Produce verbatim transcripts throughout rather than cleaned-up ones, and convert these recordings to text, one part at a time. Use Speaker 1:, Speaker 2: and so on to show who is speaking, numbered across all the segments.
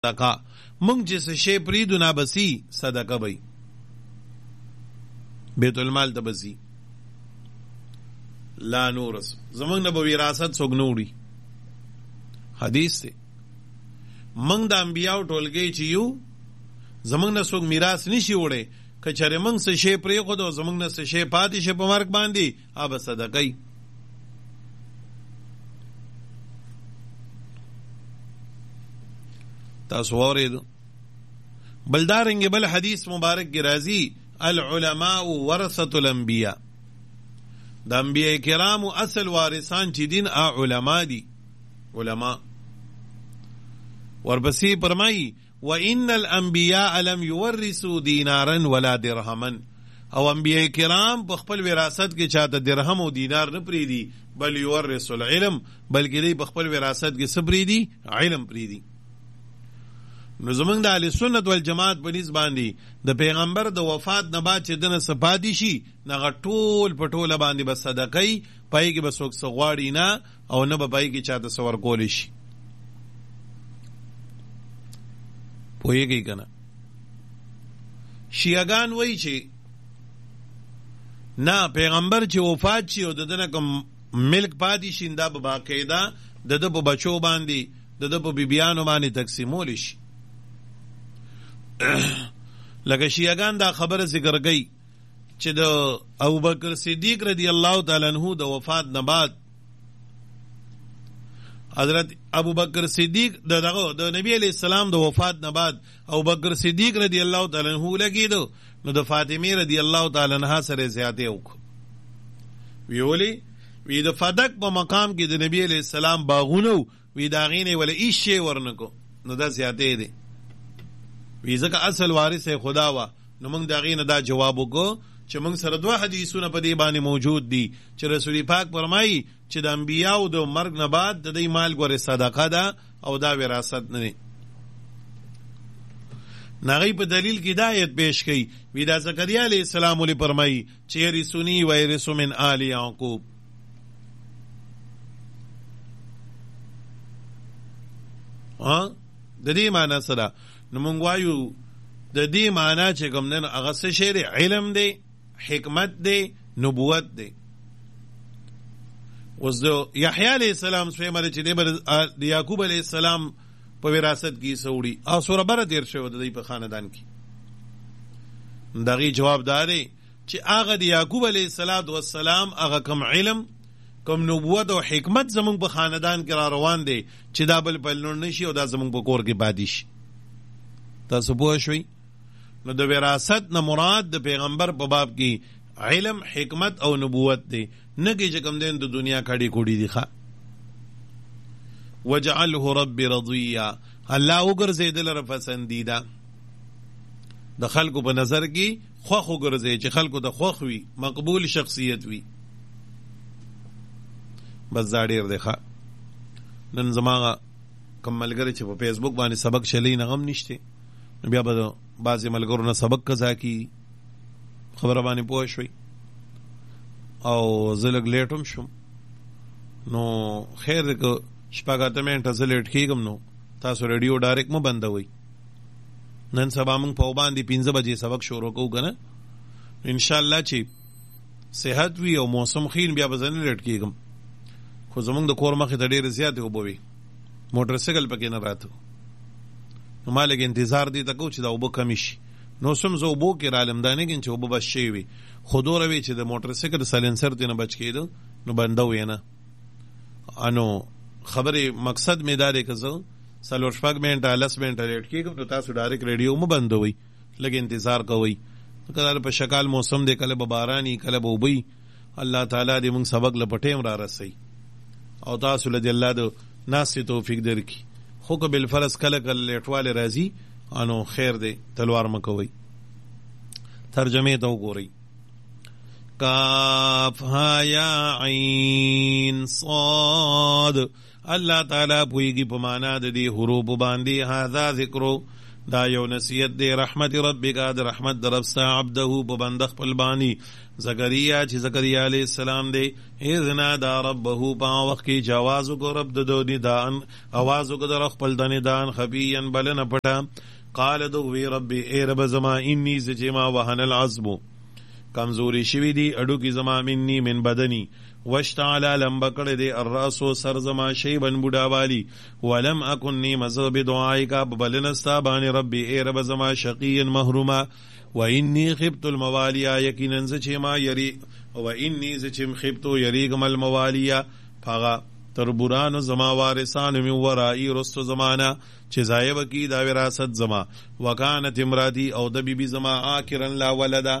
Speaker 1: صدقه مونږ چې څه شی پریدو نه بسی صدقه وي بیت المال ته بسی لا نورس زمونږ نه به وراثت څوک نه وړي حدیث دی مونږ د انبیاو ټولګی چې یو زمونږ نه څوک میراث نشي وړی که چېرې مونږ څه شی پرېښود او زمونږ نه څه شی پاتې شي په مرګ باندې هغه به صدقه تاسو واورېدو بل دارنګې بل حدیث مبارک کې راځي العلماء ورثة الانبیاء د انبیاء کرامو اصل وارثان چې دین ا علما دي علما ورپسې فرمایي وان الانبیاء لم يورثوا دینارا ولا درهما او انبیاء کرام په خپل وراثت کې چاته درهم او دینار نه پریدي بل يورث العلم بلکې دی په خپل وراثت کې څه پریدي علم پریدي نو زمونږ د اهل سنت والجماعت په نسبت باندې د پیغمبر د وفات نه بعد چې دنه څه پاتې شي هغه ټول په ټوله باندې به صدقه پای کې به څوک څه غواړي نه او نه به پای کې چاته څه ورکولی شي پوهېږئ که نه شیعهګان وایي چې نه پیغمبر چې وفات شي او د ده نه کوم ملک پاتې شي دا به باقاعده د ده په بچو باندې د ده په بیبیانو باندې تقسیمولی شي لکه شیعهګان دا خبره ذکر کوي چې د ابوبکر صدیق رضی الله تعالی عنہ د وفات نه بعد حضرت ابوبکر صدیق دغه د نبی علیہ السلام د وفات نه بعد ابوبکر صدیق رضی الله تعالی عنہ لګیدو نو د فاطمه رضی الله تعالی عنها سره زیاته وکړه ویولي وی د فدق په مقام کې د نبی علیہ السلام باغونه وی دا غینه ولا هیڅ شی ورنکو نو دا زیاته دی وی ځکه اصل وارث خدا وا نو موږ دا غینه دا جواب وکړو چې موږ سره دوه حدیثونه په دې باندې موجود دي چې رسول پاک فرمایي چې د انبیاو د مرګ نه بعد د دې مال ګوره صدقه ده او دا وراثت نه دی نغی په دلیل کې دا آیت پیش کړي وی دا زکریا علیہ السلام ولې فرمایي چې یرثونی و یرث من آل یعقوب ها د دې معنی سره نو مونږ وایو د دې معنی چې کوم نه هغه څه شی علم دی حکمت دی نبوت دی اوس د یحیی علیہ السلام سوی مر چې د یعقوب علیہ السلام په وراثت کې سوړي او سوره بره تیر شوی د دې په خاندان کې دغه جواب داري چې هغه د یعقوب علیہ السلام هغه کوم علم کوم نبوت او حکمت زمونږ په خاندان کې را روان دی چې دا بل بل نور نشي او دا زمونږ په کور کې پاتې شي تاسو پوه شئ نو د وراثت نه مراد د پیغمبر په باب کې علم حکمت او نبوت دی نه کې چې کوم دین د دنیا کړي کوړي دي ښه وجعله رب رضیا الله وګرځیدل را پسندیده د خلکو په نظر کې خوښ وګرځي چې خلکو د خوښ وي مقبول شخصیت وي بس دا ډیر دی ښه نن زما کوم ملګری چې په فیسبوک باندې سبق چلی نه غم نشته نو بیا به بعضې ملګرو نه سبق قضا کي خبره باندې پوه شوي او زه لږ لیټ هم شوم نو خیر دی که شپږ اته منټه زه لیټ کېږم نو تاسو ریډیو ډایرکټ مه بندوئ نن سبا موږ په باندې پنځه بجې سبق شروع کوو که نه انشاءالله چې صحت وي او موسم خین بیا به زه نه لیټ کېږم خو زمونږ د کور مخې ته ډېرې زیاتې اوبه وي موټر سایکل پکې نه راته نو ما لږ انتظار دې ته کوو چې دا اوبه کمې شي نو سم زه اوبو کې رالم دا نه کېږم چې اوبه بس شوي وي خو دومره وي چې د موټر سایکل سلنسر ترې نه بچ کېده نو بنده وي نه انو خبرې مقصد مې دا دی که زه څلور شپږ منټه لس منټه لیټ کېږم نو تاسو ډایرکټ ریډیو مه بندوئ لږ انتظار کوئ که په شکال موسم دی کله به باراني کله به اوبه وي الله تعالی دې موږ سبق له په ټیم را رسوي او تاسو له دې الله د ناستې توفیق درکړي خو که بالفرض کله کله لیټوالی راځي انو خیر دی تلوار مه کوئ ترجمې ته وګورئ کاف ها یا عین صاد الله تعالی پوهیږي په معنا د دې حروف باندې هذا ذکرو دا یو نصیحت دی رحمت ربک د رحمت در ربستا عبده په بنده خپل بانی زکریا چې زکریا علیہ السلام دی اذ نادى ربه په وخت کې جواز کو رب د دونی دان आवाज کو در خپل دنه دان خفیا بلن پټا قال دو وی ربی اے رب زما انی زجما وهن العظم کمزوری شوی دی اډو کی زما منی من بدنی واشتعل لم بکړه دی الراس سر زما شیبن بوډا والی ولم اكن مذهب دعائک بلنستا بان ربی اے رب زما شقی محروما وانی خبت الموالیا یقینا زچما یری وانی زچم خبت یریګم الموالیا فغا تربوران زما وارثان من ورائی رستو زمانہ چې زایب کی دا وراثت زما وکانت امراتی او د بیبی زما آکرن لا ولدا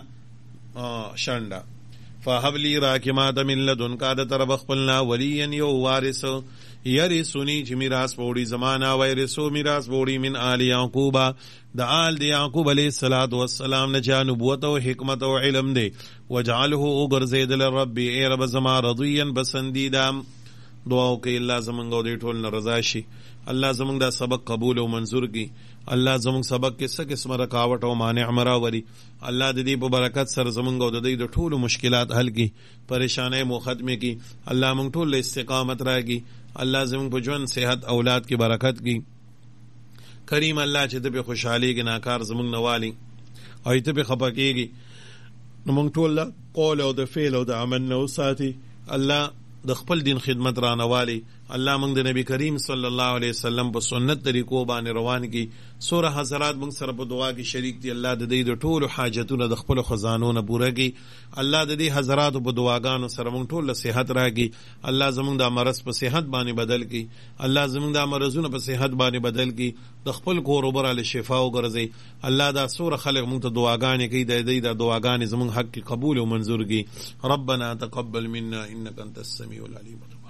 Speaker 1: شنڈا فهب لی راکمات من لدن کا د طرف خپلنا ولیا یو وارث یرثنی چې میراث وړي زمانہ ویرثو میراث وړي من آل یعقوب د آل د یعقوب علیہ الصلوۃ والسلام نه چا نبوت او حکمت او علم دی وجعله غرزید للرب ای رب زما رضیا پسندیدہ دعاو کوي الله زمونږ او دې ټول نه رضا شي الله زمونږ دا سبق قبول او منظور کی الله زمونږ سبق کې څه قسمه رکاوټ او مانع مراوري الله د دې په برکت سره زمونږ او د دې د ټولو مشکلات حل کی پریشانې مو ختمه کی الله مونږ ټول له استقامت راکړي الله زمونږ په ژوند صحت اولاد کی برکت کی کریم الله چې د په خوشحالي کې ناکار زمونږ نوالي او ته په خپکیږي نو مونږ ټول قول او د فعل او د عمل نو ساتي الله د خپل دین خدمت رانوالی الله موږ د نبی کریم صلی الله علیه وسلم په سنت طریقو باندې روان کی سوره حضرات موږ سره په دعا کې شریک دي الله د دې د ټولو حاجتونو د خپل خزانو نه پوره کی الله د دې حضرات په دعاګانو سره موږ ټول له صحت راکړي الله زموږ د مرض په صحت باندې بدل کی الله زموږ د مرزونو په صحت باندې بدل کی د خپل کور وبراله شفا وګرځي الله دا سوره خلق موږ ته دعاګانې کوي د دې د دعاګانې زموږ حق قبول او منظور کی ربنا تقبل منا انك انت السميع العليم